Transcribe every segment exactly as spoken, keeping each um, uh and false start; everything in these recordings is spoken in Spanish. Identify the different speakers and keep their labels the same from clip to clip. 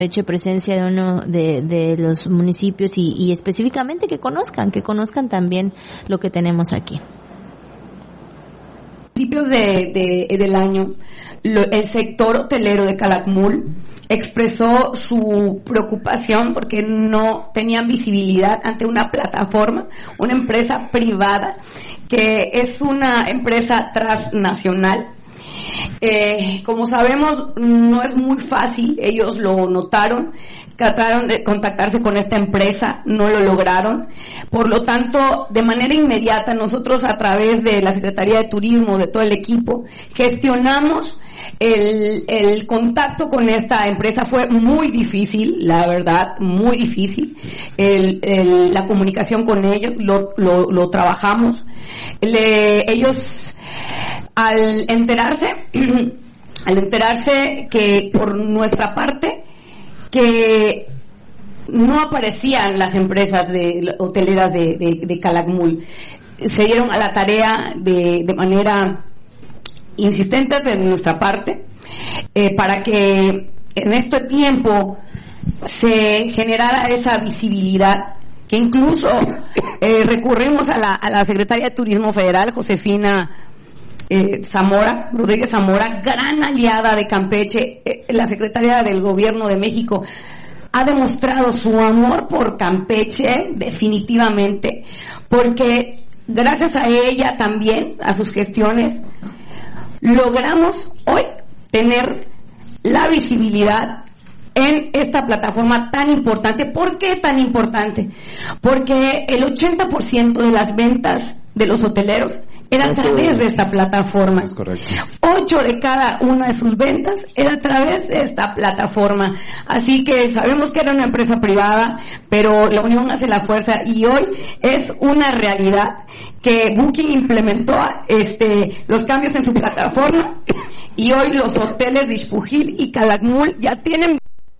Speaker 1: hecho presencia de uno de, de los municipios y, y específicamente que conozcan, que conozcan también lo que tenemos aquí.
Speaker 2: Principios de, de, del año, lo, el sector hotelero de Calakmul expresó su preocupación porque no tenían visibilidad ante una plataforma, una empresa privada que es una empresa transnacional. Eh, como sabemos, no es muy fácil, ellos lo notaron, trataron de contactarse con esta empresa, no lo lograron. Por lo tanto, de manera inmediata, nosotros a través de la Secretaría de Turismo, de todo el equipo, gestionamos el, el contacto con esta empresa. Fue muy difícil, la verdad, muy difícil, el, el, la comunicación con ellos, lo, lo, lo trabajamos. Le, ellos, al enterarse, al enterarse que por nuestra parte, que no aparecían las empresas de hoteleras de, de, de Calakmul, se dieron a la tarea de, de manera insistente de nuestra parte eh, para que en este tiempo se generara esa visibilidad, que incluso eh, recurrimos a la, a la Secretaria de Turismo Federal, Josefina Eh, Zamora, Rodríguez Zamora, gran aliada de Campeche. Eh, la secretaria del Gobierno de México ha demostrado su amor por Campeche, definitivamente, porque gracias a ella también, a sus gestiones, logramos hoy tener la visibilidad en esta plataforma tan importante. ¿Por qué tan importante? Porque el ochenta por ciento de las ventas de los hoteleros era a través de esta plataforma.
Speaker 3: Es correcto.
Speaker 2: Ocho de cada una de sus ventas era a través de esta plataforma. Así que sabemos que era una empresa privada, pero la unión hace la fuerza, y hoy es una realidad que Booking implementó este los cambios en su plataforma, y hoy los hoteles de Xpujil y Calakmul ya tienen.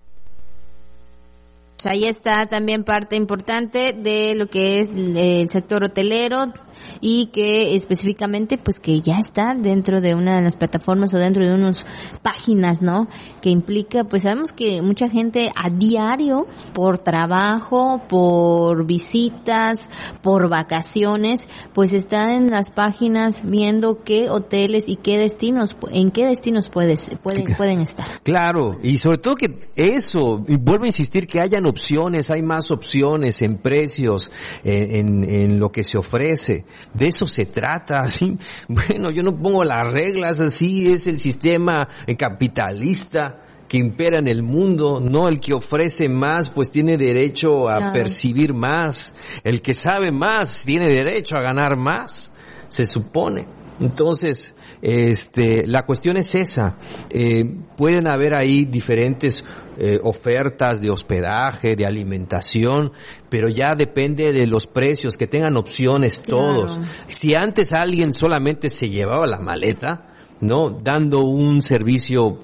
Speaker 1: Ahí está también parte importante de lo que es el sector hotelero, y que específicamente pues que ya está dentro de una de las plataformas o dentro de unas páginas, ¿no? Que implica, pues sabemos que mucha gente a diario, por trabajo, por visitas, por vacaciones, pues está en las páginas viendo qué hoteles y qué destinos, en qué destinos puedes, pueden, pueden estar.
Speaker 4: Claro, y sobre todo que eso, y vuelvo a insistir, que hayan opciones, hay más opciones en precios, en, en, en lo que se ofrece. De eso se trata, así. Bueno, yo no pongo las reglas, así es el sistema capitalista que impera en el mundo, no el que ofrece más pues tiene derecho a claro. percibir más, el que sabe más tiene derecho a ganar más, se supone. Entonces, este, la cuestión es esa, eh, pueden haber ahí diferentes eh, ofertas de hospedaje, de alimentación, pero ya depende de los precios, que tengan opciones todos. Claro. Si antes alguien solamente se llevaba la maleta, ¿no? Dando un servicio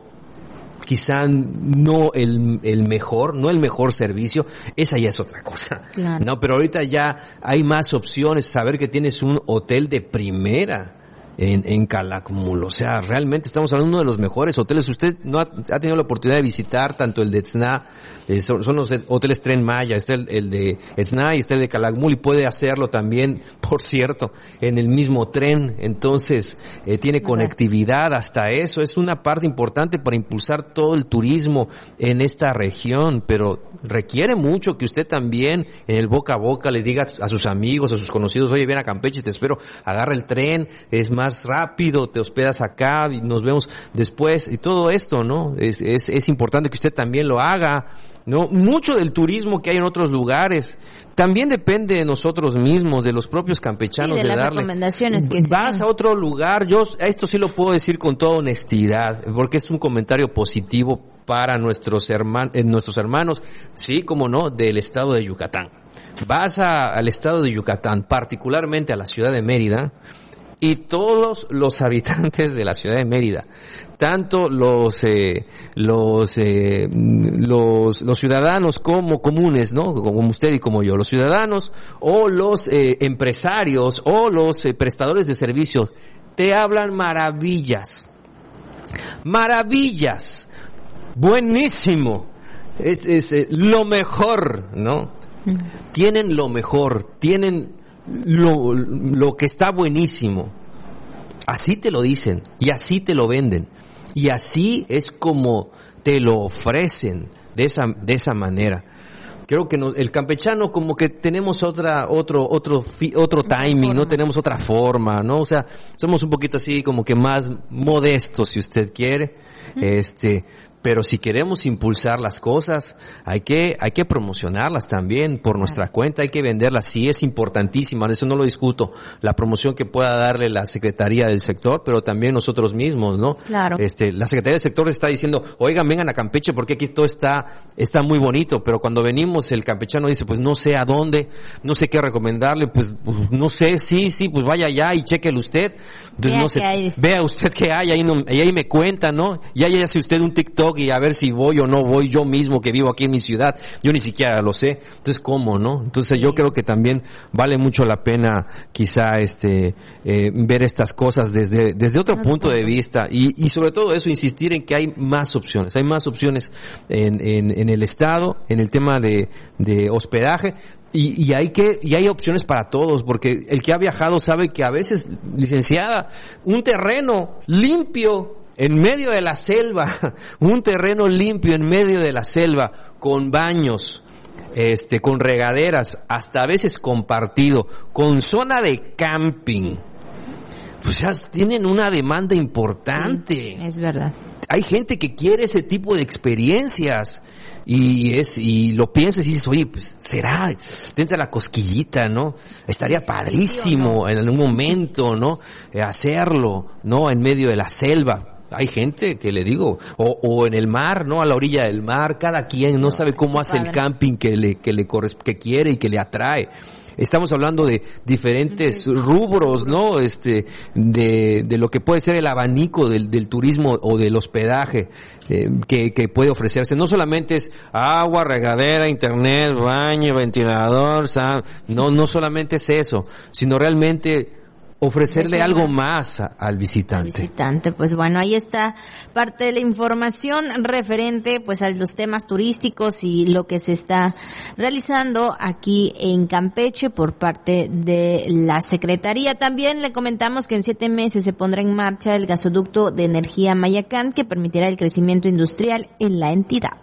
Speaker 4: quizá no el, el mejor, no el mejor servicio, esa ya es otra cosa. Claro. No, pero ahorita ya hay más opciones, saber que tienes un hotel de primera en, en Calakmul, o sea, realmente estamos hablando de uno de los mejores hoteles. Usted no ha, ha tenido la oportunidad de visitar tanto el de Etzna, eh, son, son los hoteles Tren Maya, está el, el de Etzna y está el de Calakmul, y puede hacerlo también, por cierto, en el mismo tren. Entonces, eh, tiene conectividad, hasta eso, es una parte importante para impulsar todo el turismo en esta región, pero requiere mucho que usted también en el boca a boca le diga a sus amigos, a sus conocidos, oye, ven a Campeche, te espero, agarra el tren, es más rápido, te hospedas acá y nos vemos después, y todo esto, ¿no? Es, es, es importante que usted también lo haga, ¿no? Mucho del turismo que hay en otros lugares también depende de nosotros mismos, de los propios campechanos,
Speaker 1: sí, de,
Speaker 4: de
Speaker 1: las
Speaker 4: darle
Speaker 1: recomendaciones que
Speaker 4: vas a otro lugar. Yo esto sí lo puedo decir con toda honestidad, porque es un comentario positivo para nuestros hermanos, eh, nuestros hermanos, sí, como no, del estado de Yucatán. Vas a, al estado de Yucatán, particularmente a la ciudad de Mérida, y todos los habitantes de la ciudad de Mérida, tanto los eh, los, eh, los los ciudadanos como comunes, ¿no? Como usted y como yo, los ciudadanos o los eh, empresarios o los eh, prestadores de servicios, te hablan maravillas, maravillas, buenísimo. es, es eh, lo mejor, ¿no? Mm. Tienen lo mejor, tienen lo, lo que está buenísimo. Así te lo dicen y así te lo venden y así es como te lo ofrecen de esa de esa manera. Creo que no, el campechano como que tenemos otra otro otro otro timing, no tenemos otra forma, ¿no? O sea, somos un poquito así como que más modestos, si usted quiere. Mm. Este, pero si queremos impulsar las cosas, hay que hay que promocionarlas también por nuestra cuenta, hay que venderlas, sí es importantísima, eso no lo discuto, la promoción que pueda darle la Secretaría del Sector, pero también nosotros mismos, ¿no?
Speaker 1: Claro.
Speaker 4: Este, la Secretaría del Sector está diciendo, oigan, vengan a Campeche porque aquí todo está está muy bonito, pero cuando venimos el campechano dice, pues no sé a dónde, no sé qué recomendarle, pues, pues no sé, sí, sí, pues vaya allá y chéquele usted, entonces,
Speaker 1: vea,
Speaker 4: no sé,
Speaker 1: hay.
Speaker 4: vea usted qué hay, ahí, no, ahí me cuenta, ¿no? Y ahí hace usted un TikTok y a ver si voy o no voy, yo mismo que vivo aquí en mi ciudad, yo ni siquiera lo sé, entonces ¿cómo, no? Entonces yo creo que también vale mucho la pena quizá este eh, ver estas cosas desde desde otro punto de vista y, y sobre todo eso, insistir en que hay más opciones, hay más opciones en, en, en el estado, en el tema de, de hospedaje. Y, y hay que, y hay opciones para todos, porque el que ha viajado sabe que a veces, licenciada, un terreno limpio en medio de la selva, un terreno limpio en medio de la selva, con baños, este, con regaderas, hasta a veces compartido, con zona de camping, pues ya tienen una demanda importante.
Speaker 1: Sí, es verdad.
Speaker 4: Hay gente que quiere ese tipo de experiencias. Y es, y lo piensas y dices, oye, pues será, tensa la cosquillita, ¿no? Estaría padrísimo en algún momento, ¿no? Eh, hacerlo, ¿no? En medio de la selva. Hay gente que le digo, o, o en el mar, ¿no? A la orilla del mar, cada quien no sabe cómo hace el camping que le, que le corres- que quiere y que le atrae. Estamos hablando de diferentes rubros, ¿no? Este, de, de lo que puede ser el abanico del, del turismo o del hospedaje eh, que, que puede ofrecerse. No solamente es agua, regadera, internet, baño, ventilador, sal, no, no solamente es eso, sino realmente ofrecerle algo más a, al visitante.
Speaker 1: Al visitante, pues bueno, ahí está parte de la información referente pues a los temas turísticos y lo que se está realizando aquí en Campeche por parte de la Secretaría. También le comentamos que en siete meses se pondrá en marcha el gasoducto de energía Mayacán que permitirá el crecimiento industrial en la entidad.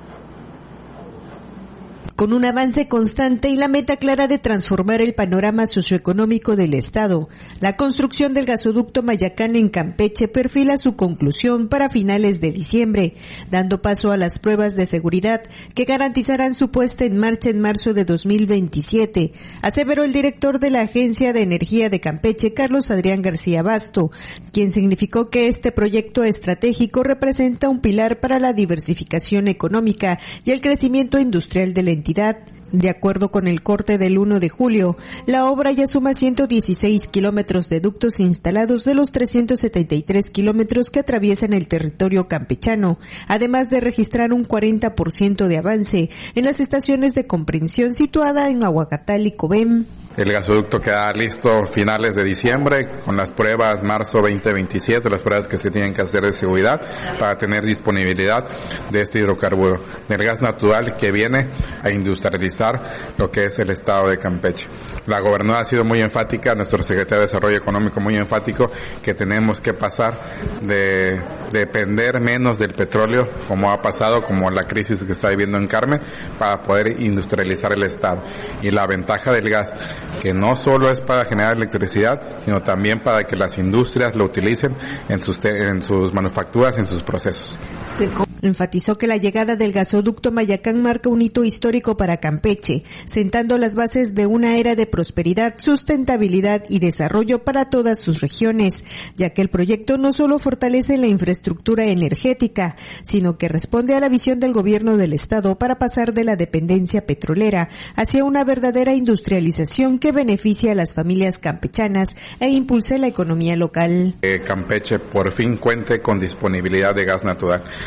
Speaker 3: Con un avance constante y la meta clara de transformar el panorama socioeconómico del Estado, la construcción del gasoducto Mayacán en Campeche perfila su conclusión para finales de diciembre, dando paso a las pruebas de seguridad que garantizarán su puesta en marcha en marzo de dos mil veintisiete, aseveró el director de la Agencia de Energía de Campeche, Carlos Adrián García Basto, quien significó que este proyecto estratégico representa un pilar para la diversificación económica y el crecimiento industrial de la entidad. De acuerdo con el corte del uno de julio, la obra ya suma ciento dieciséis kilómetros de ductos instalados de los trescientos setenta y tres kilómetros que atraviesan el territorio campechano, además de registrar un cuarenta por ciento de avance en las estaciones de comprensión situada en Aguacatal y Cobem.
Speaker 5: El gasoducto queda listo finales de diciembre con las pruebas marzo veinte veintisiete, las pruebas que se tienen que hacer de seguridad para tener disponibilidad de este hidrocarburo, del gas natural que viene a industrializar lo que es el estado de Campeche. La gobernadora ha sido muy enfática, nuestro secretario de Desarrollo Económico muy enfático, que tenemos que pasar de, de depender menos del petróleo, como ha pasado, como la crisis que está viviendo en Carmen, para poder industrializar el estado. Y la ventaja del gas, que no solo es para generar electricidad, sino también para que las industrias lo utilicen en sus, te- en sus manufacturas, en sus procesos.
Speaker 3: Enfatizó que la llegada del gasoducto Mayacán marca un hito histórico para Campeche, sentando las bases de una era de prosperidad, sustentabilidad y desarrollo para todas sus regiones, ya que el proyecto no solo fortalece la infraestructura energética, sino que responde a la visión del gobierno del estado para pasar de la dependencia petrolera hacia una verdadera industrialización que beneficie a las familias campechanas e impulse la economía local.
Speaker 5: Eh, Campeche por fin cuente con disponibilidad de gas natural. El gas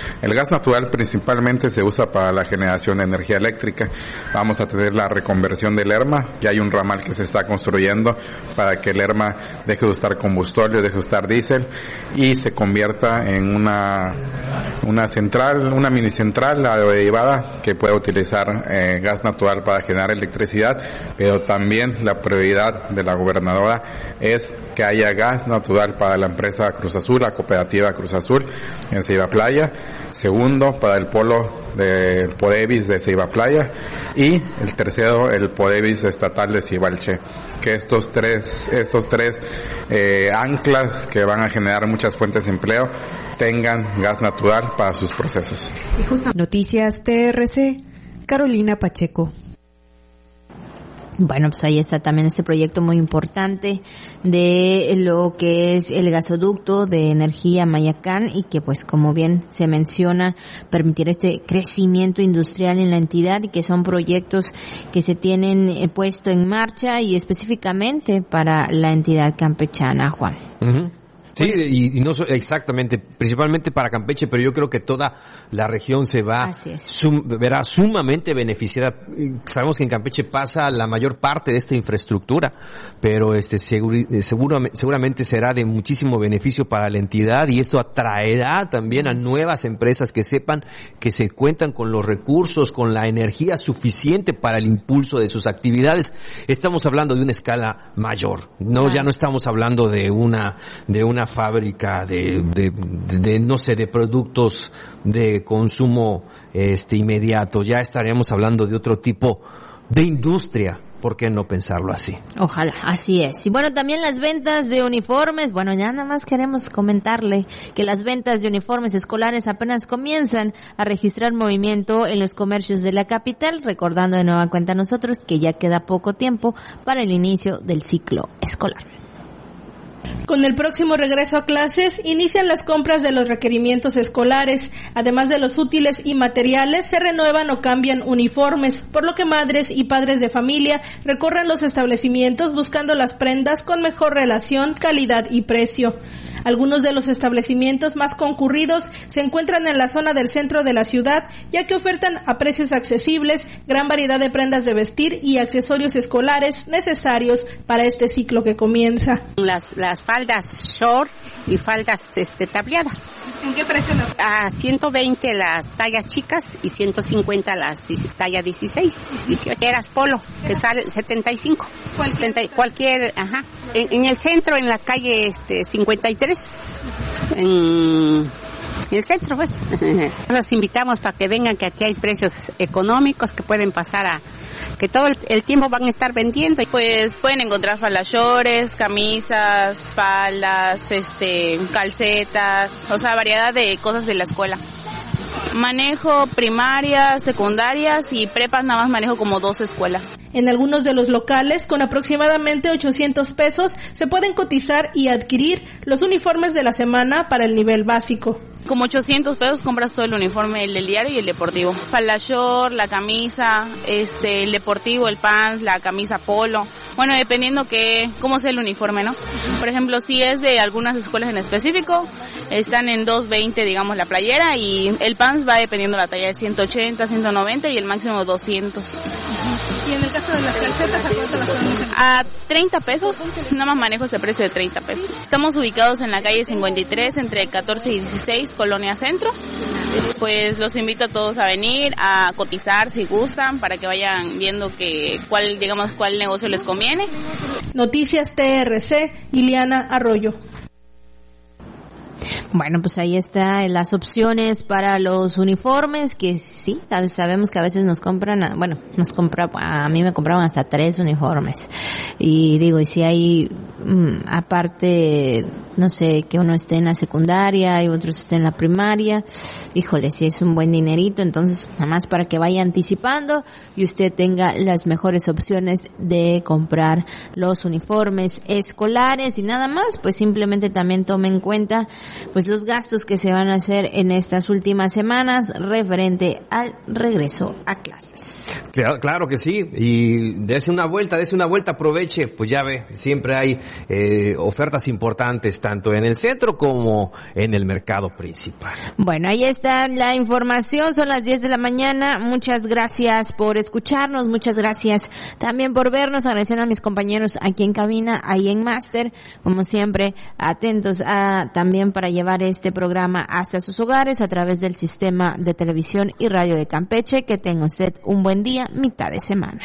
Speaker 5: gas natural principalmente se usa para la generación de energía eléctrica. Vamos a tener la reconversión del Lerma, ya hay un ramal que se está construyendo para que el Lerma deje de usar combustible, deje de usar diésel y se convierta en una una central, una mini central derivada que pueda utilizar eh, gas natural para generar electricidad, pero también la prioridad de la gobernadora es que haya gas natural para la empresa Cruz Azul, la cooperativa Cruz Azul en Ceiba Playa. Segundo, para el polo del Podevis de Ceiba Playa. Y el tercero, el Podevis estatal de Cibalche. Que estos tres, estos tres eh, anclas que van a generar muchas fuentes de empleo tengan gas natural para sus procesos.
Speaker 3: Noticias T R C, Carolina Pacheco.
Speaker 1: Bueno, pues ahí está también este proyecto muy importante de lo que es el gasoducto de energía Mayacán y que pues como bien se menciona permitirá este crecimiento industrial en la entidad y que son proyectos que se tienen eh, puesto en marcha y específicamente para la entidad campechana, Juan.
Speaker 4: Uh-huh. Sí, y, y no so, exactamente, principalmente para Campeche, pero yo creo que toda la región se va, sum, verá sumamente beneficiada. Sabemos que en Campeche pasa la mayor parte de esta infraestructura, pero este seguri, seguro, seguramente será de muchísimo beneficio para la entidad y esto atraerá también a nuevas empresas que sepan que se cuentan con los recursos, con la energía suficiente para el impulso de sus actividades. Estamos hablando de una escala mayor, no, ya no estamos hablando de una, de una fábrica de, de, de, de, no sé, de productos de consumo este inmediato. Ya estaríamos hablando de otro tipo de industria. ¿Por qué no pensarlo así?
Speaker 1: Ojalá, así es. Y bueno, también las ventas de uniformes, bueno, ya nada más queremos comentarle que las ventas de uniformes escolares apenas comienzan a registrar movimiento en los comercios de la capital, recordando de nueva cuenta a nosotros que ya queda poco tiempo para el inicio del ciclo escolar.
Speaker 6: Con el próximo regreso a clases, inician las compras de los requerimientos escolares. Además de los útiles y materiales, se renuevan o cambian uniformes, por lo que madres y padres de familia recorren los establecimientos buscando las prendas con mejor relación, calidad y precio. Algunos de los establecimientos más concurridos se encuentran en la zona del centro de la ciudad, ya que ofertan a precios accesibles gran variedad de prendas de vestir y accesorios escolares necesarios para este ciclo que comienza.
Speaker 7: Las, las faldas short y faldas este, tableadas.
Speaker 6: ¿En qué precio las?
Speaker 7: A ciento veinte las tallas chicas y ciento cincuenta las talla dieciséis, dieciocho. Eras polo, que sale setenta y cinco.
Speaker 6: Cualquier,
Speaker 7: setenta, cualquier ajá. En, en el centro, en la calle este, cincuenta y tres. En el centro, pues. Los invitamos para que vengan, que aquí hay precios económicos que pueden pasar a, que todo el, el tiempo van a estar vendiendo.
Speaker 8: Pues pueden encontrar falashores, camisas, faldas, este, calcetas, o sea, variedad de cosas de la escuela. Manejo primarias, secundarias y prepas, nada más manejo como dos escuelas.
Speaker 6: En algunos de los locales, con aproximadamente ochocientos pesos, se pueden cotizar y adquirir los uniformes de la semana para el nivel básico.
Speaker 8: Como ochocientos pesos compras todo el uniforme, el del diario y el deportivo. Falashor, la camisa, este, el deportivo, el pants, la camisa polo. Bueno, dependiendo que, cómo sea el uniforme, ¿no? Por ejemplo, si es de algunas escuelas en específico, están en doscientos veinte, digamos, la playera, y el pants va dependiendo de la talla de ciento ochenta, ciento noventa y el máximo doscientos.
Speaker 6: ¿Y en el caso de las calcetas, a cuánto las podemos encontrar?
Speaker 8: A treinta pesos, nada más manejo ese precio de treinta pesos. Estamos ubicados en la calle cincuenta y tres, entre catorce y dieciséis, Colonia Centro. Pues los invito a todos a venir, a cotizar si gustan, para que vayan viendo que cuál, digamos, cuál negocio les conviene.
Speaker 6: Noticias T R C, Ileana Arroyo.
Speaker 1: Bueno, pues ahí está las opciones para los uniformes, que sí, sabemos que a veces nos compran, bueno, nos compra, a mí me compraban hasta tres uniformes. Y digo, y si hay, mmm, aparte, no sé, que uno esté en la secundaria y otros estén en la primaria, híjole, si es un buen dinerito, entonces nada más para que vaya anticipando y usted tenga las mejores opciones de comprar los uniformes escolares y nada más, pues simplemente también tome en cuenta pues pues los gastos que se van a hacer en estas últimas semanas referente al regreso a clases.
Speaker 4: Claro, claro que sí, y dése una vuelta, dése una vuelta, aproveche, pues ya ve, siempre hay eh, ofertas importantes tanto en el centro como en el mercado principal.
Speaker 1: Bueno, ahí está la información, son las diez de la mañana, muchas gracias por escucharnos, muchas gracias también por vernos, agradeciendo a mis compañeros aquí en cabina, ahí en Máster, como siempre, atentos a, también para llevar este programa hasta sus hogares a través del sistema de televisión y radio de Campeche. Que tenga usted un buen día, mitad de semana.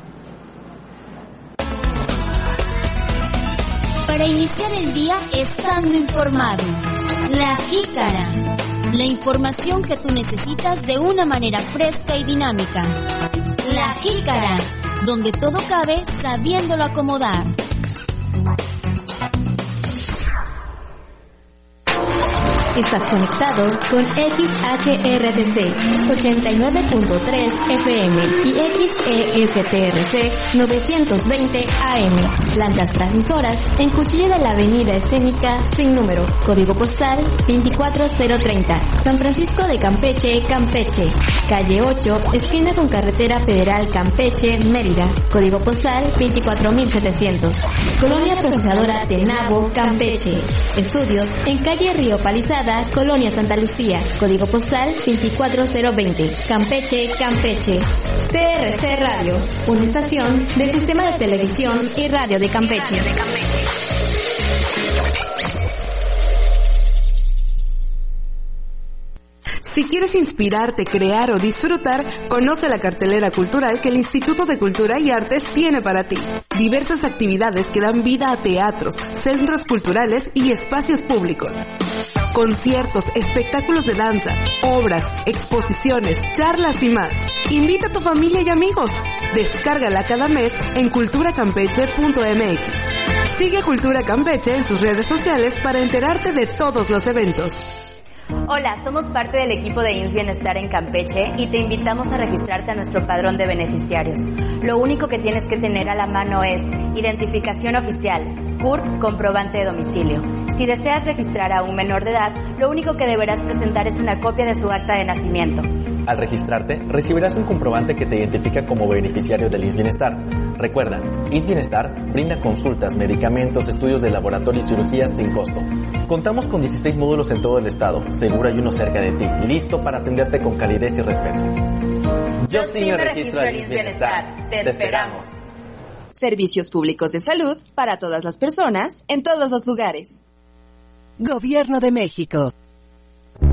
Speaker 9: Para iniciar el día estando informado. La Jícara. La información que tú necesitas de una manera fresca y dinámica. La Jícara, donde todo cabe sabiéndolo acomodar. Estás conectado con X H R T C ochenta y nueve punto tres F M y X E S T R C novecientos veinte A M. Plantas transmisoras en Cuchilla de la Avenida Escénica sin número. Código postal veinticuatro cero treinta. San Francisco de Campeche, Campeche. Calle ocho, esquina con Carretera Federal Campeche, Mérida. Código postal veinticuatro mil setecientos. Colonia Procesadora Tenabo, Campeche. Estudios en calle Río Palizada, Colonia Santa Lucía, código postal veinticuatro cero veinte, Campeche, Campeche. T R C Radio, una estación del Sistema de Televisión y Radio de Campeche.
Speaker 10: Si quieres inspirarte, crear o disfrutar, conoce la cartelera cultural que el Instituto de Cultura y Artes tiene para ti. Diversas actividades que dan vida a teatros, centros culturales y espacios públicos. Conciertos, espectáculos de danza, obras, exposiciones, charlas y más. Invita a tu familia y amigos. Descárgala cada mes en cultura campeche punto m x. Sigue a Cultura Campeche en sus redes sociales para enterarte de todos los eventos.
Speaker 11: Hola, somos parte del equipo de I M S S Bienestar en Campeche y te invitamos a registrarte a nuestro padrón de beneficiarios. Lo único que tienes que tener a la mano es identificación oficial, C U R P, comprobante de domicilio. Si deseas registrar a un menor de edad, lo único que deberás presentar es una copia de su acta de nacimiento.
Speaker 12: Al registrarte, recibirás un comprobante que te identifica como beneficiario del I M S S Bienestar. Recuerda, I M S S Bienestar brinda consultas, medicamentos, estudios de laboratorio y cirugías sin costo. Contamos con dieciséis módulos en todo el estado, seguro hay uno cerca de ti, listo para atenderte con calidez y respeto.
Speaker 11: Yo sí me registro al I M S S Bienestar. Te esperamos.
Speaker 13: Servicios públicos de salud para todas las personas, en todos los lugares.
Speaker 14: Gobierno de México.